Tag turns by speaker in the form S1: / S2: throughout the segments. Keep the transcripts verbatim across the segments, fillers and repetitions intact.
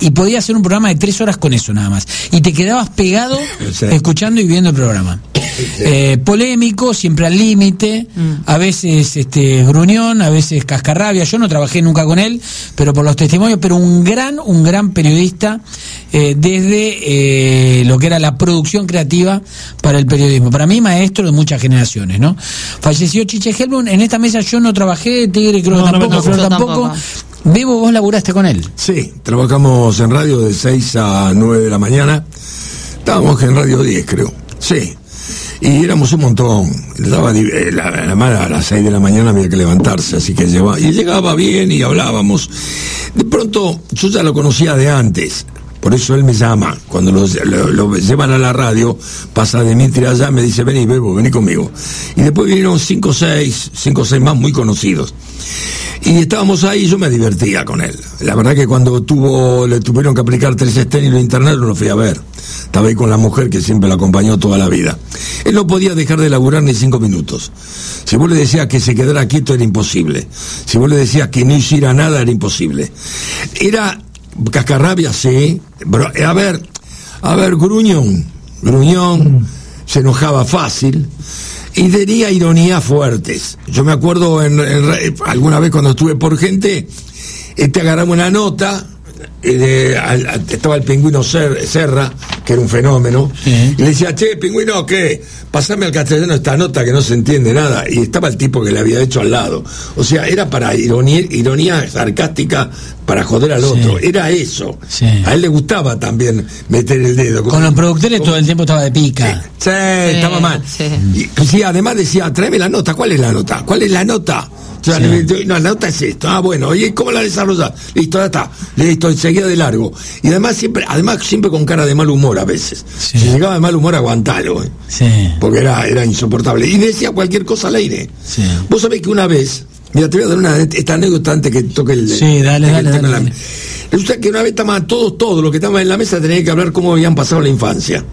S1: y podía hacer un programa de tres horas con eso nada más. Y te quedabas pegado sí. escuchando y viendo el programa. Sí. Eh, polémico, siempre al límite, mm. a veces este gruñón, a veces cascarrabia. Yo no trabajé nunca con él, pero por los testimonios, pero un gran, un gran periodista eh, desde eh, lo que era la producción creativa para el periodismo. Para mí, maestro de muchas generaciones, ¿no? Falleció Chiche Helblum. En esta mesa yo no trabajé, Tigre creo no, que tampoco, no Flor tampoco. tampoco. Bebo, vos laburaste con él.
S2: Sí, trabajamos en radio de seis a nueve de la mañana. Estábamos en Radio diez, creo. Sí. Y éramos un montón. Daba la, la mala a las seis de la mañana había que levantarse, así que llevaba, y llegaba bien y hablábamos. De pronto, yo ya lo conocía de antes. Por eso él me llama, cuando lo, lo, lo llevan a la radio, pasa Dimitri allá, me dice, vení, Bebo, vení conmigo. Y después vinieron cinco o seis, cinco o seis más muy conocidos. Y estábamos ahí y yo me divertía con él. La verdad que cuando tuvo, le tuvieron que aplicar tres estén y lo internaron, lo fui a ver. Estaba ahí con la mujer que siempre lo acompañó toda la vida. Él no podía dejar de laburar ni cinco minutos. Si vos le decías que se quedara quieto era imposible. Si vos le decías que no hiciera nada era imposible. Era... cascarrabia, sí. Pero, a ver, a ver, gruñón, gruñón, mm. se enojaba fácil y tenía ironías fuertes. Yo me acuerdo en, en, alguna vez cuando estuve por gente, este agarramos una nota, eh, al, al, estaba el Pingüino Serra, que era un fenómeno, sí. y le decía, che, Pingüino, ¿qué? Pasame al castellano esta nota que no se entiende nada, y estaba el tipo que le había hecho al lado. O sea, era para ironía, ironía sarcástica para joder al otro, sí. era eso. Sí. A él le gustaba también meter el dedo.
S1: Con como, los productores como, todo el tiempo estaba de pica.
S2: Sí, sí, sí estaba mal. Sí. Y, sí, además decía, tráeme la nota, ¿cuál es la nota? ¿Cuál es la nota? O sea, sí. no, la nota es esto. Ah, bueno, oye, ¿cómo la desarrollás? Listo, ya está. Listo, enseguida de largo. Y además siempre, además siempre con cara de mal humor a veces. Sí. Si llegaba de mal humor, aguantalo, ¿eh? Sí. Porque era, era insoportable. Y decía cualquier cosa al aire. Sí. Vos sabés que una vez, mira, te voy a dar una, esta anécdota antes que toque el...
S1: Sí, dale, dale, dale, dale.
S2: Resulta que una vez estaban todos, todos los que estaban en la mesa tenían que hablar cómo habían pasado la infancia.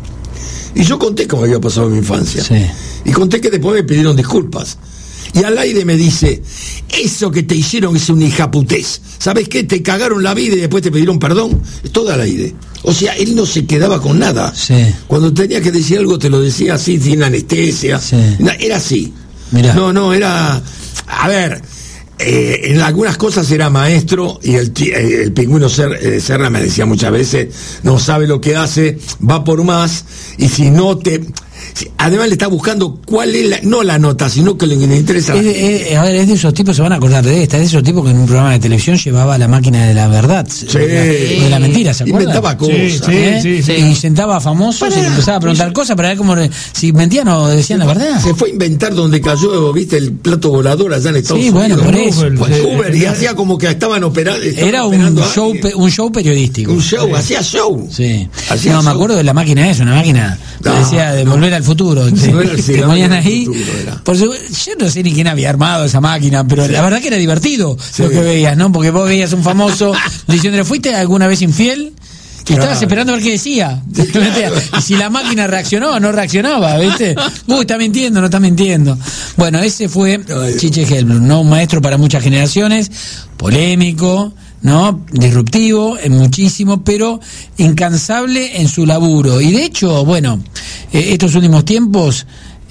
S2: Y yo conté cómo había pasado mi infancia. Sí. Y conté que después me pidieron disculpas. Y al aire me dice, eso que te hicieron es una hijaputés. ¿Sabes qué? Te cagaron la vida y después te pidieron perdón. Es todo al aire. O sea, él no se quedaba con nada. Sí. Cuando tenía que decir algo te lo decía así, sin anestesia. Sí. Era así. Mirá. No, no, era... A ver, eh, en algunas cosas era maestro y el, el Pingüino Serra me decía muchas veces, no sabe lo que hace, va por más, y si no te... Además le está buscando cuál es la, no la nota, sino que le, le interesa.
S1: Es de, es, a ver, es de esos tipos, se van a acordar de esta, es de esos tipos que en un programa de televisión llevaba la máquina de la verdad, sí. de, la, de la mentira, ¿se acuerdan?
S2: Inventaba cosas. Sí, sí,
S1: ¿eh? sí, sí. Y sentaba a famosos para, y le empezaba a preguntar cosas para ver cómo, si mentían o decían la verdad.
S2: Se fue a inventar donde cayó, viste, el plato volador allá en Estados
S1: sí,
S2: Unidos.
S1: Sí, bueno, por eso.
S2: Uber, Uber, y hacía como que estaban operando.
S1: Era un show, pe, un show periodístico.
S2: Un show, sí. hacía show.
S1: Sí. Hacía no, show. Me acuerdo de la máquina esa, una máquina que no, decía de volver no. al futuro. Sí.
S2: Sí,
S1: te ponían ahí por su, yo no sé ni quién había armado esa máquina, pero sí. la verdad que era divertido sí. lo que veías, ¿no? Porque vos veías un famoso diciéndole, ¿fuiste alguna vez infiel? Y claro. estabas esperando a ver qué decía. Claro. Y si la máquina reaccionaba o no reaccionaba, ¿viste? Uy, está mintiendo, no está mintiendo. Bueno, ese fue Ay, Chiche Helblum, ¿no? Un maestro para muchas generaciones, polémico, ¿no? Disruptivo en muchísimo, pero incansable en su laburo. Y de hecho, bueno, eh, estos últimos tiempos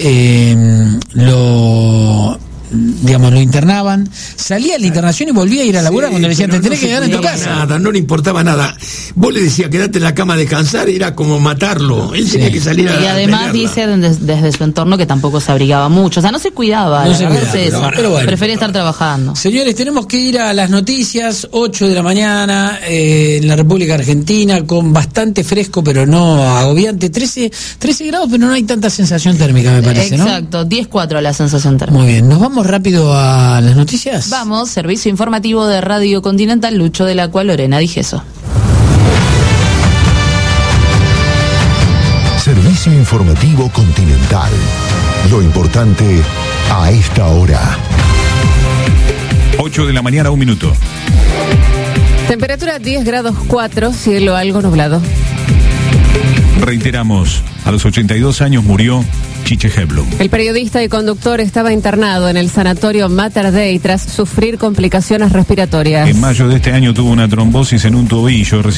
S1: eh, lo digamos, lo internaban, salía a la internación y volvía a ir a laburar sí, cuando le decían, te tenés no que quedar en tu casa.
S2: Nada, no le importaba nada. Vos le decías, quedate en la cama a descansar, era como matarlo. Él sí. tenía que salir a
S3: Y además a dice desde, desde su entorno que tampoco se abrigaba mucho, o sea, no se cuidaba. No se cuidaba, es eso. No, pero bueno, prefería estar trabajando.
S1: Señores, tenemos que ir a las noticias, ocho de la mañana, eh, en la República Argentina, con bastante fresco, pero no agobiante, trece, trece grados, pero no hay tanta sensación térmica, me parece,
S3: Exacto,
S1: ¿no?
S3: Exacto, diez cuatro la sensación térmica.
S1: Muy bien, nos vamos rápido a las noticias.
S3: Vamos, servicio informativo de Radio Continental, Lucho de la Cual, Lorena Dijeso.
S4: Servicio informativo Continental. Lo importante a esta hora.
S5: ocho de la mañana, un minuto.
S6: Temperatura diez grados cuatro, cielo algo nublado.
S5: Reiteramos, a los ochenta y dos años murió Chiche Helblum.
S6: El periodista y conductor estaba internado en el sanatorio Mater Dei tras sufrir complicaciones respiratorias.
S5: En mayo de este año tuvo una trombosis en un tobillo.